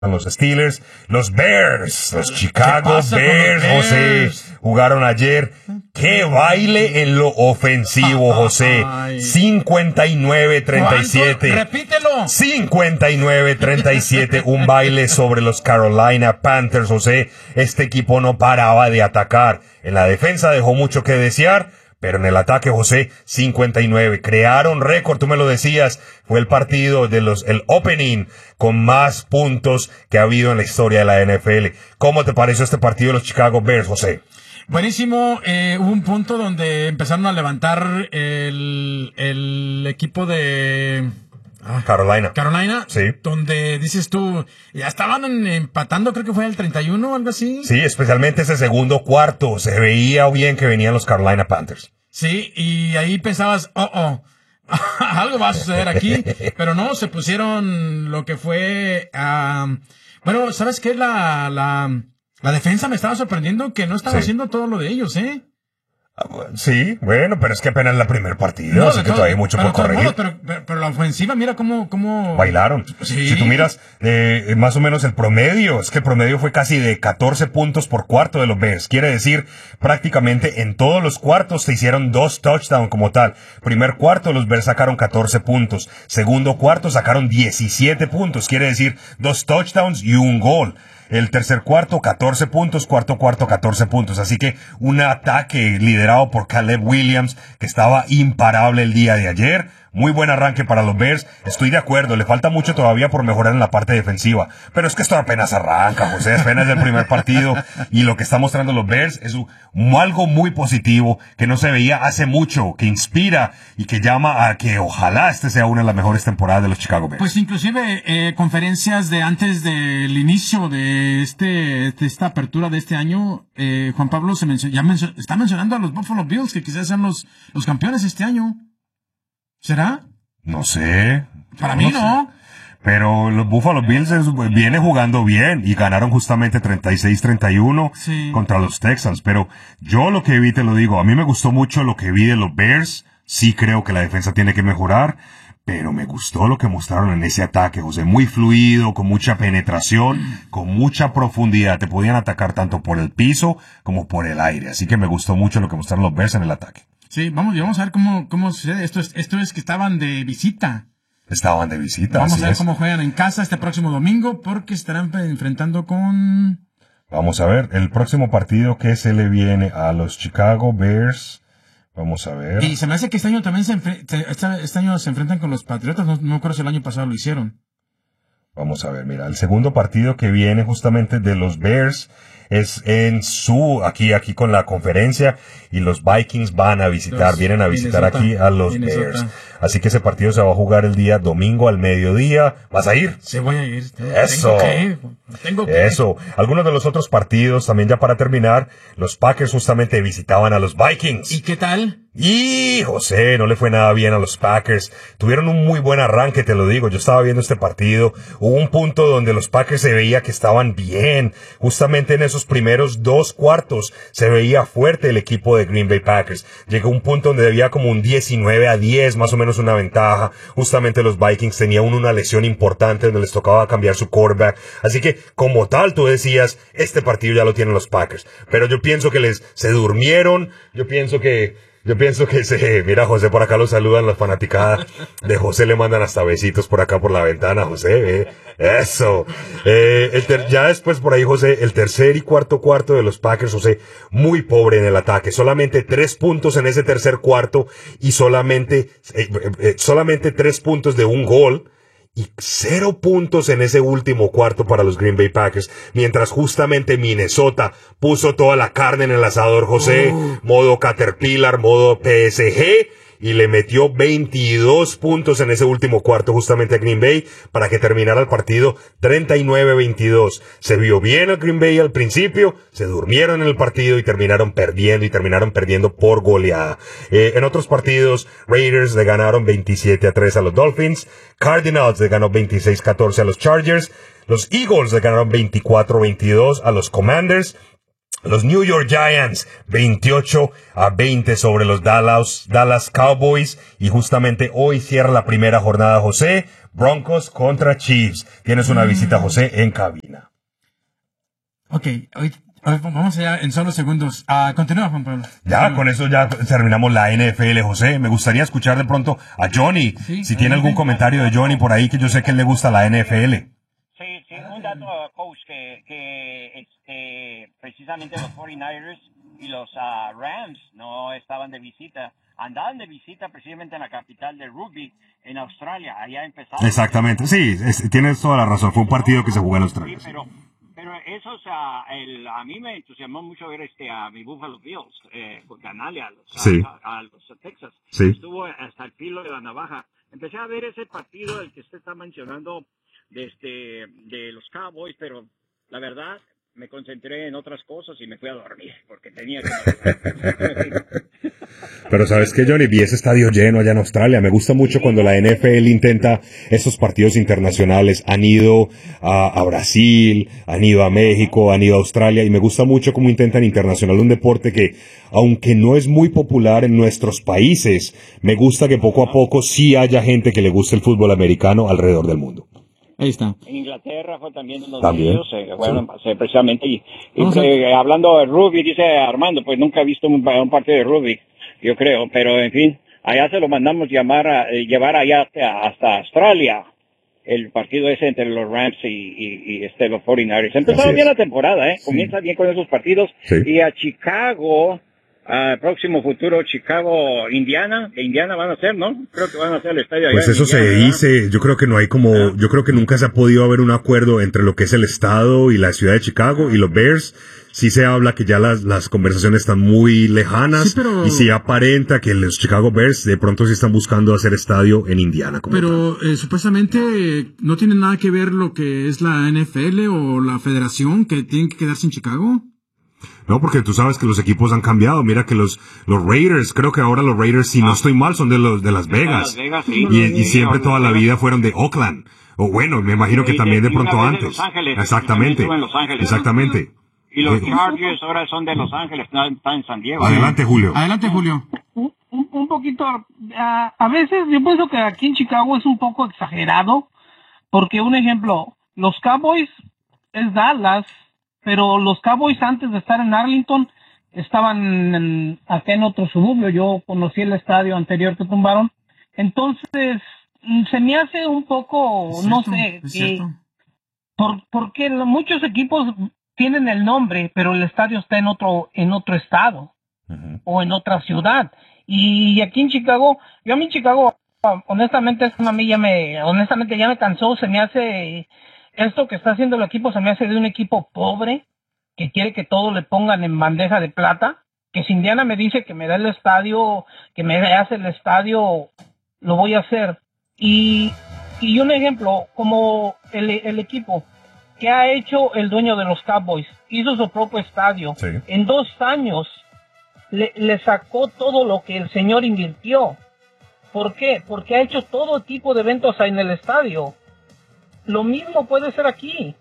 los Steelers, los Bears, los Chicago Bears, José, jugaron ayer. ¡Qué baile en lo ofensivo, José! 59-37. Repítelo. 59-37, un baile sobre los Carolina Panthers, José. Este equipo no paraba de atacar. En la defensa dejó mucho que desear, pero en el ataque, José, 59. Crearon récord, tú me lo decías. Fue el partido el opening con más puntos que ha habido en la historia de la NFL. ¿Cómo te pareció este partido de los Chicago Bears, José? Buenísimo. Hubo un punto donde empezaron a levantar el equipo de Carolina. Sí. Donde dices tú, ya estaban empatando, creo que fue el 31 o algo así. Sí, especialmente ese segundo cuarto. Se veía bien que venían los Carolina Panthers. Sí, y ahí pensabas, algo va a suceder aquí. Pero no, se pusieron lo que fue... bueno, ¿sabes qué? La defensa me estaba sorprendiendo que no estaba haciendo todo lo de ellos, ¿eh? Sí, bueno, pero es que apenas la primer partido, así que todavía hay mucho por corregir. Pero la ofensiva, mira cómo... Bailaron. Sí. Si tú miras más o menos el promedio, es que el promedio fue casi de 14 puntos por cuarto de los Bears. Quiere decir, prácticamente en todos los cuartos se hicieron 2 touchdowns como tal. Primer cuarto, los Bears sacaron 14 puntos. Segundo cuarto, sacaron 17 puntos. Quiere decir, 2 touchdowns y un gol. El tercer cuarto, 14 puntos. Cuarto, 14 puntos. Así que un ataque liderado por Caleb Williams, que estaba imparable el día de ayer. Muy buen arranque para los Bears. Estoy de acuerdo, le falta mucho todavía por mejorar en la parte defensiva. Pero es que esto apenas arranca, José. Apenas el primer partido. Y lo que está mostrando los Bears es algo muy positivo que no se veía hace mucho, que inspira y que llama a que ojalá este sea una de las mejores temporadas de los Chicago Bears. Pues inclusive conferencias de antes del inicio de esta apertura de este año, Juan Pablo está mencionando a los Buffalo Bills, que quizás sean los campeones este año. ¿Será? No sé. Para mí no. Pero los Buffalo Bills viene jugando bien y ganaron justamente 36-31 contra los Texans. Pero yo lo que vi, te lo digo, a mí me gustó mucho lo que vi de los Bears. Sí creo que la defensa tiene que mejorar, pero me gustó lo que mostraron en ese ataque, José. Muy fluido, con mucha penetración, con mucha profundidad. Te podían atacar tanto por el piso como por el aire. Así que me gustó mucho lo que mostraron los Bears en el ataque. Sí, vamos a ver cómo sucede. Esto es que estaban de visita. Estaban de visita. Vamos a ver cómo juegan en casa este próximo domingo, porque estarán enfrentando con... Vamos a ver, el próximo partido que se le viene a los Chicago Bears. Vamos a ver. Y se me hace que este año también se enfrentan con los Patriotas. No me acuerdo si el año pasado lo hicieron. Vamos a ver, mira, el segundo partido que viene justamente de los Bears es aquí con la conferencia, y los Vikings vienen a visitar aquí a los Bears. Así que ese partido se va a jugar el día domingo al mediodía. ¿Vas a ir? Sí, voy a ir. Eso. Tengo que. Eso. Algunos de los otros partidos, también ya para terminar, los Packers justamente visitaban a los Vikings. ¿Y qué tal? Y José, no le fue nada bien a los Packers. Tuvieron un muy buen arranque, te lo digo. Yo estaba viendo este partido. Hubo un punto donde los Packers se veía que estaban bien. Justamente en esos primeros 2 cuartos se veía fuerte el equipo de Green Bay Packers. Llegó un punto donde había como un 19-10, más o menos una ventaja. Justamente los Vikings tenían una lesión importante donde les tocaba cambiar su quarterback. Así que, como tal, tú decías, este partido ya lo tienen los Packers. Pero yo pienso que se durmieron. Yo pienso que mira, José, por acá lo saludan las fanaticadas de José, le mandan hasta besitos por acá por la ventana, José, eso. Ya después por ahí, José, el tercer y cuarto de los Packers, José, muy pobre en el ataque, solamente 3 puntos en ese tercer cuarto y solamente 3 puntos de un gol. Y 0 puntos en ese último cuarto para los Green Bay Packers, mientras justamente Minnesota puso toda la carne en el asador, José, modo Caterpillar, modo PSG, y le metió 22 puntos en ese último cuarto justamente a Green Bay para que terminara el partido 39-22. Se vio bien a Green Bay al principio, se durmieron en el partido y terminaron perdiendo por goleada. En otros partidos, Raiders le ganaron 27-3 a los Dolphins, Cardinals le ganó 26-14 a los Chargers, los Eagles le ganaron 24-22 a los Commanders, Los New York Giants, 28-20 sobre los Dallas Cowboys. Y justamente hoy cierra la primera jornada, José. Broncos contra Chiefs. Tienes una visita, José, en cabina. Ok, hoy vamos allá en solo segundos. Continúa, Juan Pablo. Ya, con eso ya terminamos la NFL, José. Me gustaría escuchar de pronto a Johnny. Sí, si tiene algún comentario de Johnny por ahí, que yo sé que a él le gusta la NFL. Sí, un dato, coach, que precisamente los 49ers y los Rams no estaban de visita. Andaban de visita precisamente en la capital del rugby, en Australia. Allá empezaron. Exactamente, sí, tienes toda la razón. Fue un partido que se jugó en Australia. Sí, pero eso, a mí me entusiasmó mucho ver a mi Buffalo Bills ganarle a los Texas. Sí. Estuvo hasta el filo de la navaja. Empecé a ver ese partido, el que usted está mencionando, de los Cowboys, pero la verdad me concentré en otras cosas y me fui a dormir porque tenía que Pero ¿sabes qué, Johnny? Vi ese estadio lleno allá en Australia. Me gusta mucho cuando la NFL intenta estos partidos internacionales. Han ido a Brasil, han ido a México, han ido a Australia, y me gusta mucho cómo intentan internacional un deporte que, aunque no es muy popular en nuestros países, me gusta que poco a poco sí haya gente que le guste el fútbol americano alrededor del mundo. Ahí está. En Inglaterra fue también uno ¿También? de ellos, precisamente, hablando de rugby, dice Armando, pues nunca he visto un partido de rugby, yo creo, pero en fin, allá se lo mandamos llevar allá hasta Australia, el partido ese entre los Rams y los 49ers. Empezó bien la temporada, comienza bien con esos partidos, y a Chicago, próximo futuro Chicago-Indiana, de Indiana van a ser, ¿no? Creo que van a hacer el estadio allá. Pues eso Indiana, se dice, yo creo que no hay yo creo que nunca se ha podido haber un acuerdo entre lo que es el estado y la ciudad de Chicago y los Bears. Sí se habla que ya las conversaciones están muy lejanas, y sí aparenta que los Chicago Bears de pronto sí están buscando hacer estadio en Indiana. Pero supuestamente no tiene nada que ver lo que es la NFL o la federación que tienen que quedarse en Chicago. No, porque tú sabes que los equipos han cambiado. Mira que los Raiders, creo que ahora los Raiders, si no estoy mal, son de Las Vegas. Sí. Y siempre toda la vida fueron de Oakland. O bueno, me imagino que también de pronto antes. Los Ángeles, Exactamente. Exactamente. Y los Chargers ahora son de Los Ángeles, están en San Diego. Adelante, Julio. Adelante, Julio. Un poquito, a veces yo pienso que aquí en Chicago es un poco exagerado, porque un ejemplo, los Cowboys es Dallas, pero los Cowboys antes de estar en Arlington estaban acá en otro suburbio. Yo conocí el estadio anterior que tumbaron, entonces se me hace un poco, no sé, porque muchos equipos tienen el nombre, pero el estadio está en otro estado o en otra ciudad. Y aquí en Chicago, yo a mí en Chicago, honestamente, ya me cansó. Se me hace, esto que está haciendo el equipo, se me hace de un equipo pobre, que quiere que todo le pongan en bandeja de plata, que si Indiana me dice que me da el estadio, que me hace el estadio, lo voy a hacer. Y un ejemplo, como el equipo que ha hecho el dueño de los Cowboys, hizo su propio estadio. Sí. En 2 años le sacó todo lo que el señor invirtió. ¿Por qué? Porque ha hecho todo tipo de eventos en el estadio. Lo mismo puede ser aquí.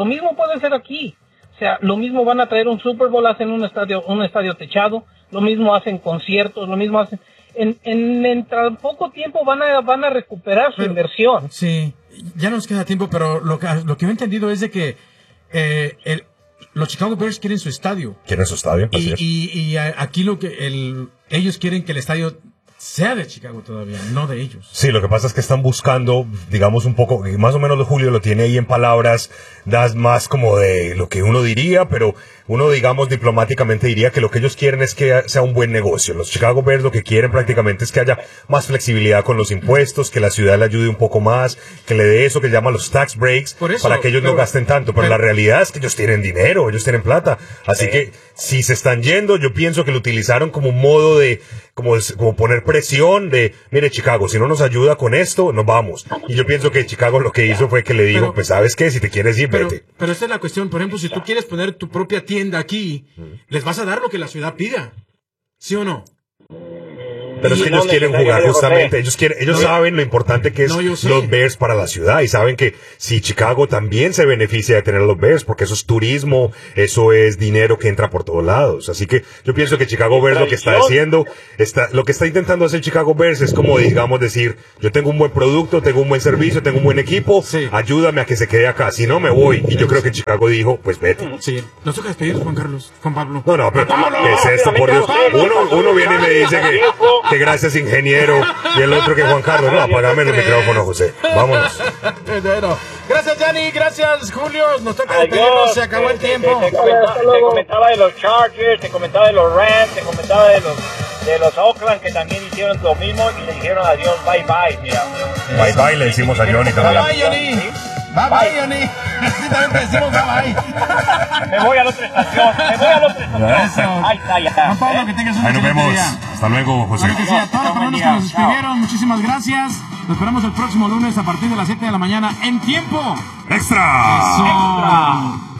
O sea, lo mismo van a traer un Super Bowl, hacen un estadio techado, lo mismo hacen conciertos, lo mismo hacen. En tan poco tiempo van a recuperar su inversión. Sí, ya nos queda tiempo, pero lo que yo he entendido es de que los Chicago Bears quieren su estadio. ¿Quieren su estadio? Y aquí ellos quieren que el estadio sea de Chicago todavía, no de ellos. Sí, lo que pasa es que están buscando, digamos, un poco, más o menos Julio lo tiene ahí en palabras, das más como de lo que uno diría, pero uno, digamos, diplomáticamente diría que lo que ellos quieren es que sea un buen negocio. Los Chicago Bears lo que quieren prácticamente es que haya más flexibilidad con los impuestos, que la ciudad le ayude un poco más, que le dé eso que llaman los tax breaks, para que ellos no gasten tanto. Pero la realidad es que ellos tienen dinero, ellos tienen plata. Así que si se están yendo, yo pienso que lo utilizaron como un modo de, como poner presión de, mire Chicago, si no nos ayuda con esto, nos vamos. Y yo pienso que Chicago lo que hizo fue que le dijo, pues sabes qué, si te quieres ir, vete. Pero esta es la cuestión, por ejemplo, si tú quieres poner tu propia tienda aquí, les vas a dar lo que la ciudad pida, ¿sí o no? Pero es que no ellos quieren jugar necesariamente, justamente, José. ellos saben lo importante que es yo sé. los Bears para la ciudad y saben que si Chicago también se beneficia de tener a los Bears, porque eso es turismo, eso es dinero que entra por todos lados. Así que yo pienso que Chicago Bears lo que está haciendo, lo que está intentando hacer Chicago Bears es como, digamos, decir, yo tengo un buen producto, tengo un buen servicio, tengo un buen equipo, Sí. ayúdame a que se quede acá, si no me voy. Y yo creo que Chicago dijo, pues vete. Sí. Nos toca despedir, Juan Carlos, Juan Pablo. No, pero ¿qué es esto, por Dios? Uno viene y me dice que gracias, ingeniero, y el otro que Juan Carlos. No, apagame el micrófono, José. Vámonos. Bueno, gracias, Gianni, gracias, Julio. Nos toca Adiós. despedirnos, se acabó el tiempo. Te comentaba de los Chargers, te comentaba de los Rams, te comentaba de los Oakland, que también hicieron lo mismo y le dijeron adiós, bye bye, mira. Bye bye, le decimos a Johnny Bye también. bye, Johnny. Bye bye, Johnny. Sí, también te decimos bye bye. Me voy a la otra estación, Eso. Ahí está, ya. Juan Pablo, que tengas un Ahí nos excelente vemos. día. Hasta luego, José. Claro que sí, a todos los personas que nos escribieron, muchísimas gracias. Nos esperamos el próximo lunes a partir de las 7 de la mañana en tiempo. ¡Extra! Eso.